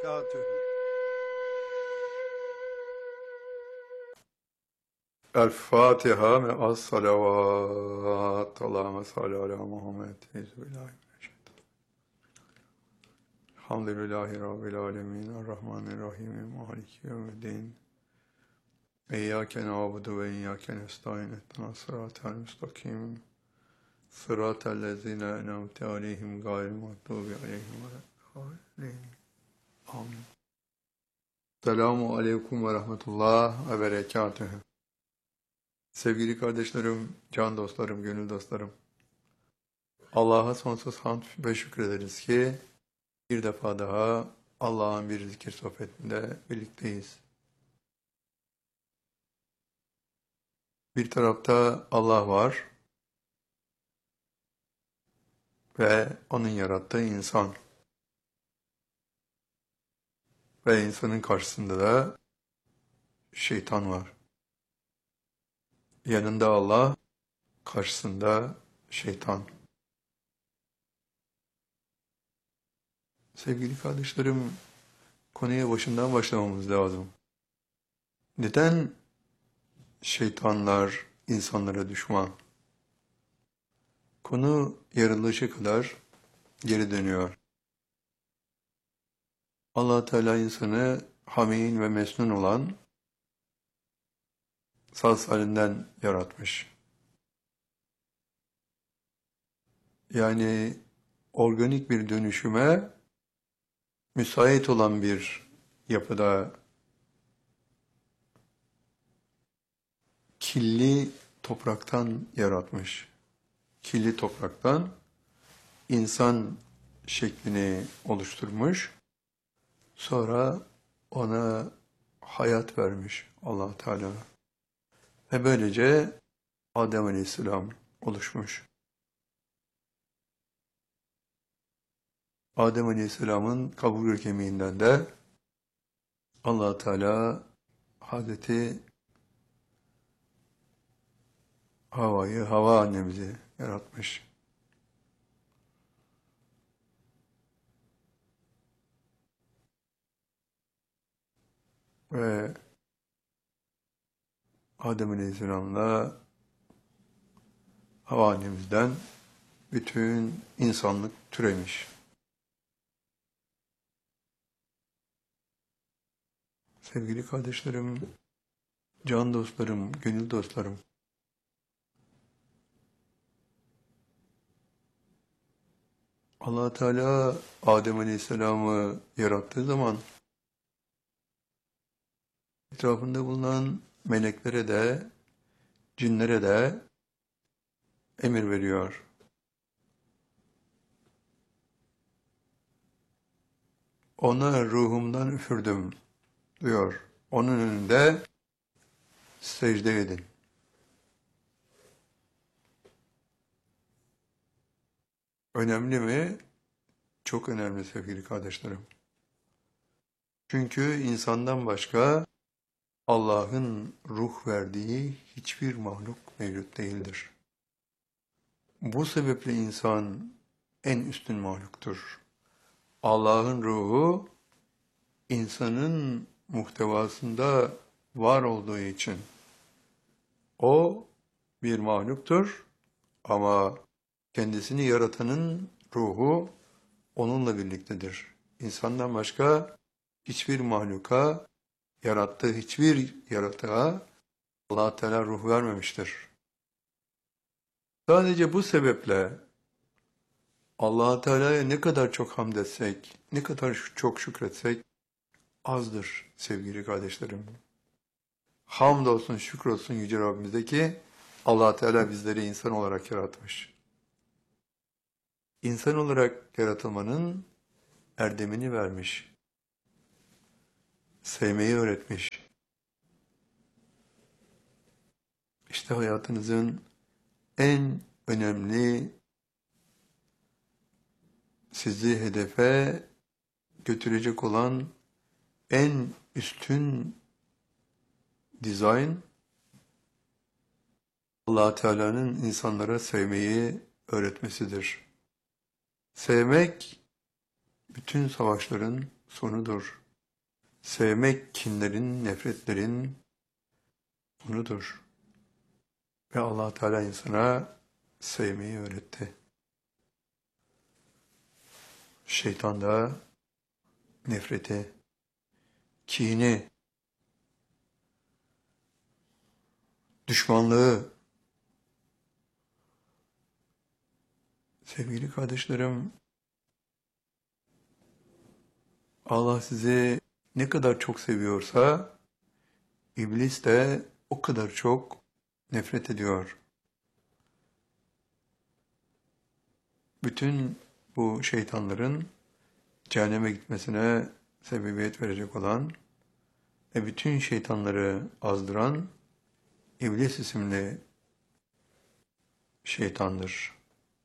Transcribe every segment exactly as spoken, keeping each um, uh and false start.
وبركاته. الفاتحة مع الصلوات. اللهم صل على محمد. الحمد لله رب العالمين الرحمن الرحيم مالك يوم الدين إياك نعبد وإياك نستعين اهدنا الصراط المستقيم صراط الذين أنعمت عليهم غير المغضوب عليهم ولا الضالين آمين. Selamun Aleyküm ve Rahmetullah ve Berekatühü. Sevgili kardeşlerim, can dostlarım, gönül dostlarım. Allah'a sonsuz hamd ve şükrederiz ki bir defa daha Allah'ın bir zikir sohbetinde birlikteyiz. Bir tarafta Allah var ve onun yarattığı insan. Ve insanın karşısında da şeytan var. Yanında Allah, karşısında şeytan. Sevgili kardeşlerim, konuya başından başlamamız lazım. Neden şeytanlar insanlara düşman? Konu yaratılışı kadar geri dönüyor. Allah Teala insanı hamin ve mesnun olan saz halinden yaratmış. Yani organik bir dönüşüme müsait olan bir yapıda kirli topraktan yaratmış. Kirli topraktan insan şeklini oluşturmuş. Sonra ona hayat vermiş Allah Teala. Ve böylece Adem Aleyhisselam oluşmuş. Adem Aleyhisselam'ın kaburga kemiğinden de Allah Teala Hazreti Havva'yı, Havva annemizi yaratmış. Ve Adem Aleyhisselam'la Havva annemizden bütün insanlık türemiş. Sevgili kardeşlerim, can dostlarım, gönül dostlarım, Allah Teala Adem Aleyhisselam'ı yarattığı zaman etrafında bulunan meleklere de, cinlere de emir veriyor. Ona ruhumdan üfürdüm diyor. Onun önünde secde edin. Önemli mi? Çok önemli sevgili kardeşlerim. Çünkü insandan başka Allah'ın ruh verdiği hiçbir mahluk mevcut değildir. Bu sebeple insan en üstün mahluktur. Allah'ın ruhu insanın muhtevasında var olduğu için o bir mahluktur ama kendisini yaratanın ruhu onunla birliktedir. İnsandan başka hiçbir mahluka, yarattığı hiçbir yaratığa Allah Teala ruh vermemiştir. Sadece bu sebeple Allah Teala'ya ne kadar çok hamd etsek, ne kadar çok şükretsek azdır sevgili kardeşlerim. Hamdolsun, şükrolsun Yüce Rabbimize ki Allah Teala bizleri insan olarak yaratmış. İnsan olarak yaratılmanın erdemini vermiş. Sevmeyi öğretmiş. İşte hayatınızın en önemli, sizi hedefe götürecek olan en üstün dizayn, Allah Teala'nın insanlara sevmeyi öğretmesidir. Sevmek, bütün savaşların sonudur. Sevmek kinlerin, nefretlerin sonudur. Ve Allah Teala insana sevmeyi öğretti. Şeytan da nefreti, kini, düşmanlığı. Sevgili kardeşlerim, Allah sizi ne kadar çok seviyorsa, iblis de o kadar çok nefret ediyor. Bütün bu şeytanların cehenneme gitmesine sebebiyet verecek olan ve bütün şeytanları azdıran İblis isimli şeytandır.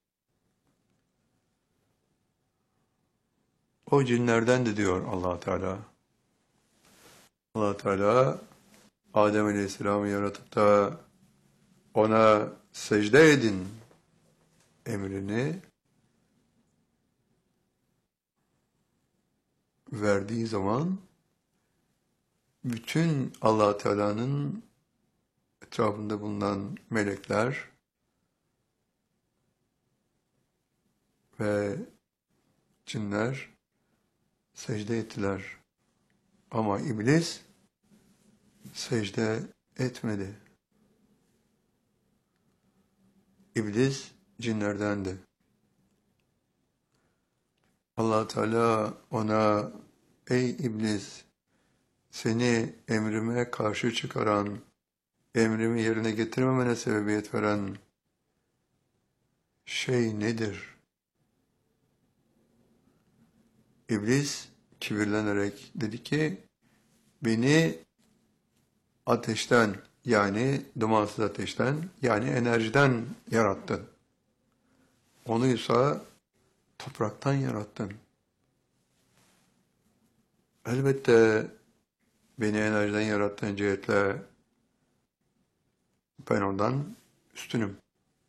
O cinlerden de diyor Allah Teala. Allah Teala Adem Aleyhisselam'ı yaratıp da ona secde edin emrini verdiği zaman bütün Allah Teala'nın etrafında bulunan melekler ve cinler secde ettiler. Ama iblis secde etmedi. İblis cinlerdendi. Allah Teala ona, ey iblis, seni emrime karşı çıkaran, emrimi yerine getirmemene sebebiyet veren şey nedir? İblis kibirlenerek dedi ki, beni ateşten, yani dumansız ateşten, yani enerjiden yarattın. Onu ise topraktan yarattın. Elbette beni enerjiden yarattığın cihetle ben ondan üstünüm.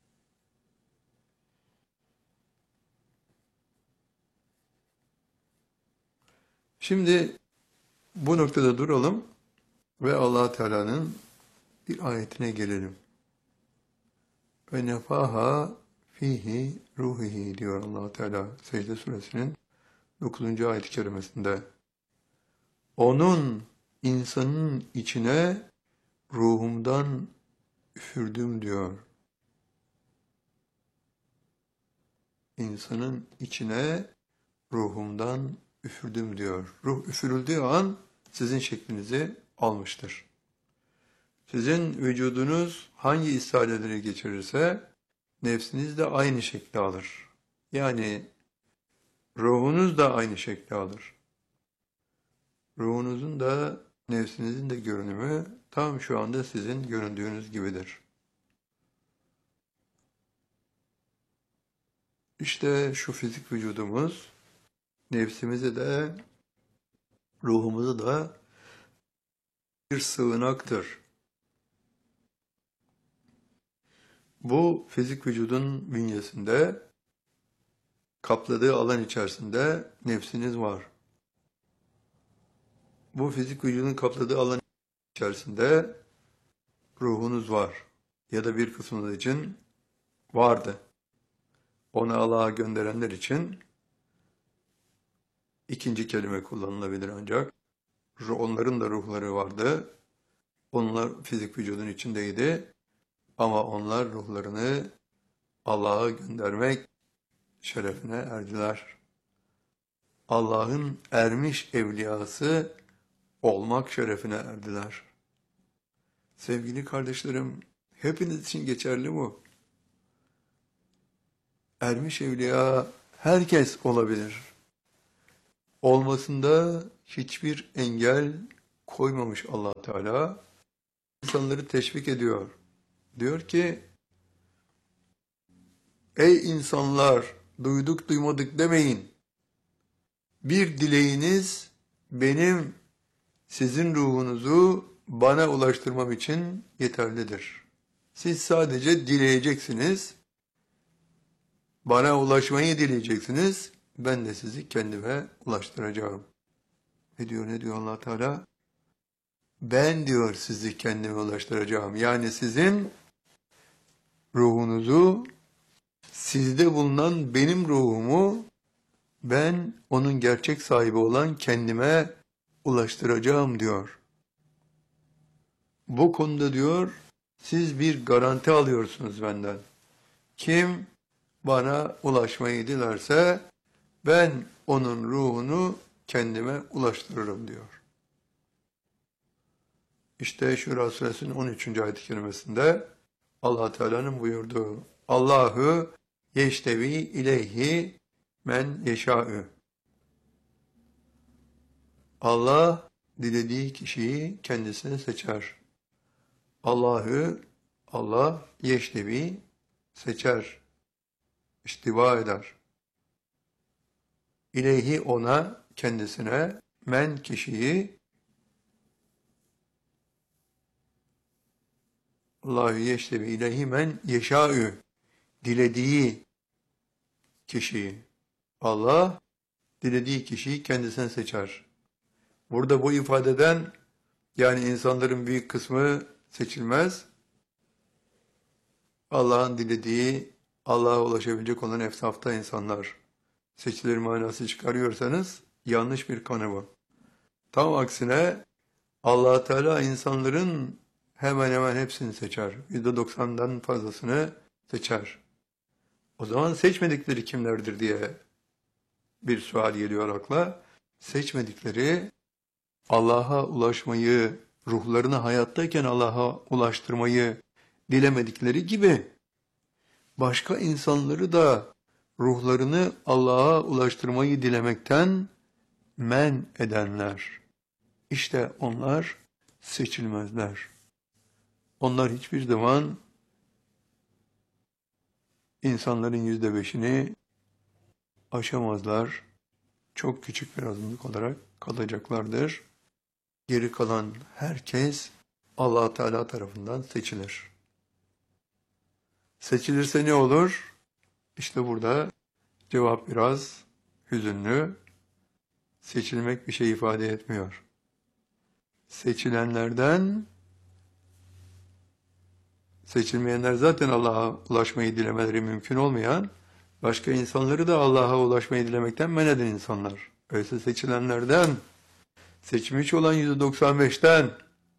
Şimdi bu noktada duralım ve Allah Teala'nın bir ayetine gelelim. Ve nefaha fihi ruhihi diyor Allah Teala Secde Suresinin dokuzuncu ayet-i kerimesinde. Onun insanın içine ruhumdan üfürdüm diyor. İnsanın içine ruhumdan üfürdüm diyor. Ruh üfürüldüğü an sizin şeklinizi almıştır. Sizin vücudunuz hangi istihadeleri geçirirse nefsiniz de aynı şekli alır. Yani ruhunuz da aynı şekli alır. Ruhunuzun da nefsinizin de görünümü tam şu anda sizin göründüğünüz gibidir. İşte şu fizik vücudumuz nefsimize de ruhumuza da bir sığınaktır. Bu fizik vücudun bünyesinde kapladığı alan içerisinde nefsiniz var. Bu fizik vücudun kapladığı alan içerisinde ruhunuz var. Ya da bir kısmınız için vardı. Onu Allah'a gönderenler için ikinci kelime kullanılabilir ancak. Onların da ruhları vardı. Onlar fizik vücudun içindeydi. Ama onlar ruhlarını Allah'a göndermek şerefine erdiler. Allah'ın ermiş evliyası olmak şerefine erdiler. Sevgili kardeşlerim, hepiniz için geçerli bu. Ermiş evliya herkes olabilir. Olmasında hiçbir engel koymamış Allah Teala. İnsanları teşvik ediyor. Diyor ki, ey insanlar, duyduk duymadık demeyin. Bir dileğiniz benim sizin ruhunuzu bana ulaştırmam için yeterlidir. Siz sadece dileyeceksiniz, bana ulaşmayı dileyeceksiniz, ben de sizi kendime ulaştıracağım. Ne diyor, ne diyor Allah Teala? Ben diyor sizi kendime ulaştıracağım. Yani sizin ruhunuzu, sizde bulunan benim ruhumu ben onun gerçek sahibi olan kendime ulaştıracağım diyor. Bu konuda diyor siz bir garanti alıyorsunuz benden. Kim bana ulaşmayı dilerse ben onun ruhunu kendime ulaştırırım diyor. İşte Şura suresinin on üçüncü ayet-i kerimesinde Allah Teala'nın buyurduğu Allahu yeştevi ileyhi men yeşâ'ü. Allah dilediği kişiyi kendisine seçer. Allahu Allah yeştevi seçer, istiva eder. İleyhi ona, kendisine, men kişiyi, Allahu yeştevi ileyhi men yeşâ'ü, dilediği kişiyi. Allah dilediği kişiyi kendisine seçer. Burada bu ifadeden yani insanların büyük kısmı seçilmez. Allah'ın dilediği, Allah'a ulaşabilecek olan efsafta insanlar seçilir manası çıkarıyorsanız yanlış bir kanı bu. Tam aksine Allah Teala insanların hemen hemen hepsini seçer. yüzde doksandan fazlasını seçer. O zaman seçmedikleri kimlerdir diye bir sual geliyor akla. Seçmedikleri Allah'a ulaşmayı, ruhlarını hayattayken Allah'a ulaştırmayı dilemedikleri gibi başka insanları da ruhlarını Allah'a ulaştırmayı dilemekten men edenler. İşte onlar seçilmezler. Onlar hiçbir zaman insanların yüzde beşini aşamazlar. Çok küçük bir azınlık olarak kalacaklardır. Geri kalan herkes Allah Teala tarafından seçilir. Seçilirse ne olur? İşte burada cevap biraz hüzünlü. Seçilmek bir şey ifade etmiyor. Seçilenlerden, seçilmeyenler zaten Allah'a ulaşmayı dilemeleri mümkün olmayan, başka insanları da Allah'a ulaşmayı dilemekten men eden insanlar. Öyleyse seçilenlerden, seçmiş olan yüzde doksan beşten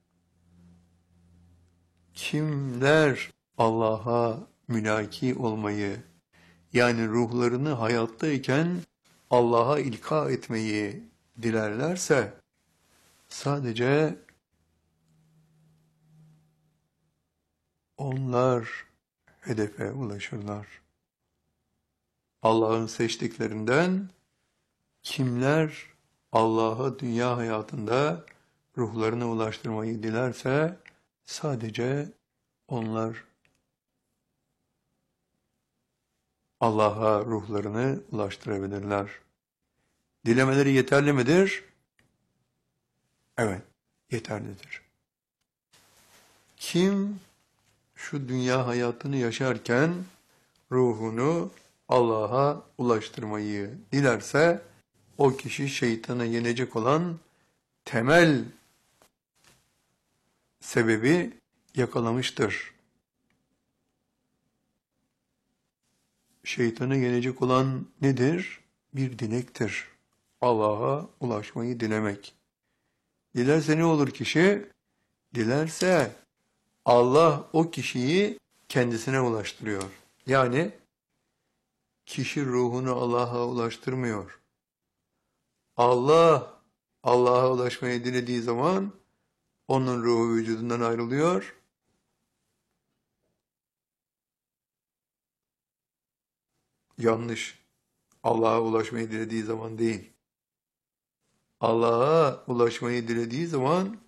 kimler Allah'a mülaki olmayı, yani ruhlarını hayattayken Allah'a ilka etmeyi dilerlerse, sadece onlar hedefe ulaşırlar. Allah'ın seçtiklerinden kimler Allah'a dünya hayatında ruhlarına ulaştırmayı dilerse sadece onlar Allah'a ruhlarını ulaştırabilirler. Dilemeleri yeterli midir? Evet, yeterlidir. Kim şu dünya hayatını yaşarken ruhunu Allah'a ulaştırmayı dilerse o kişi şeytanı yenecek olan temel sebebi yakalamıştır. Şeytanı yenecek olan nedir? Bir dilektir. Allah'a ulaşmayı dilemek. Dilerse ne olur kişi? Dilerse Allah o kişiyi kendisine ulaştırıyor. Yani kişi ruhunu Allah'a ulaştırmıyor. Allah Allah'a ulaşmayı dilediği zaman onun ruhu vücudundan ayrılıyor. Yanlış. Allah'a ulaşmayı dilediği zaman değil. Allah'a ulaşmayı dilediği zaman